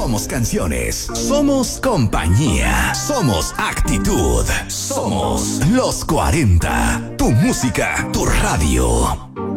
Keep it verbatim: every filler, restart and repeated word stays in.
somos canciones, somos compañía, somos actitud, somos los cuarenta. Tu música, tu radio.